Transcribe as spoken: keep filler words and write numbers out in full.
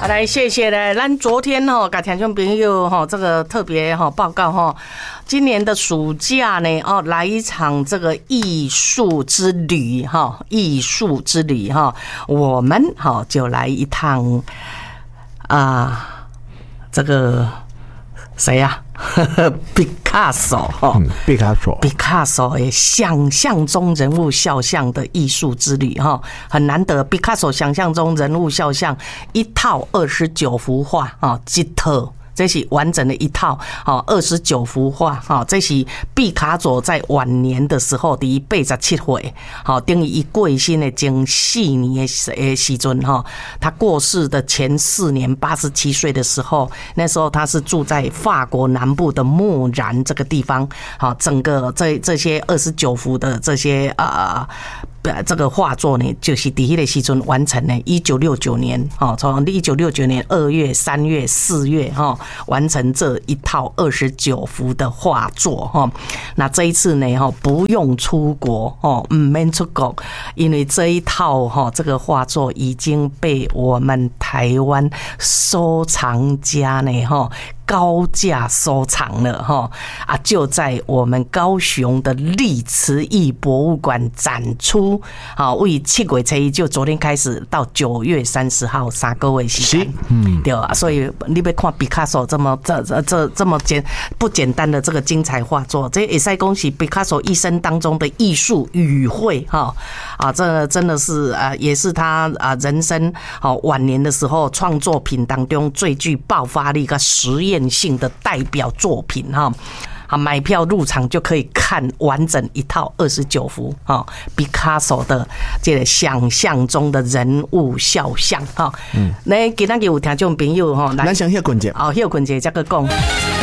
好，来谢谢嘞。咱昨天吼，给听众朋友吼，这个特别吼报告吼，今年的暑假呢，哦，来一场这个艺术之旅哈，艺术之旅哈，我们哈就来一趟啊，这个谁呀？毕卡索哈， 毕卡索， 毕卡索的想象中人物肖像的艺术之旅哈，很难得。毕卡索想象中人物肖像一套二十九幅画啊，一套。这是完整的一套，哦，二十九幅画，哈，这是毕卡索在晚年的时候，第八十七岁，好，等于一过身的前四年的时阵，哈，他过世的前四年，八十七岁的时候，那时候他是住在法国南部的莫然这个地方，好，整个这这些二十九幅的这些呃。这个画作呢，就是在那个时阵完成的。一九六九年，哦，从一九六九年二月、三月、四月，哈，完成这一套二十九幅的画作，哈。那这一次呢，哈，不用出国，哦，唔免出国，因为这一套哈，这个画作已经被我们台湾收藏家呢，哈。高价收藏了哈啊，就在我们高雄的历慈艺博物馆展出。好，为七月初一就昨天开始到九月三十号三个月时间，嗯，对啊，所以你要看毕卡索这么这这这这么简不简单的这个精彩画作，这也是恭喜毕卡索一生当中的艺术语汇哈啊，这真的是啊，也是他啊人生好晚年的时候创作品当中最具爆发力跟实验性的代表作品哈，啊，买票入场就可以看完整一套二十九幅哈，毕卡索的这个想象中的人物肖像哈。嗯，那今天有听众朋友哈，来， 咱先休困一下， 好，休困一下再个讲。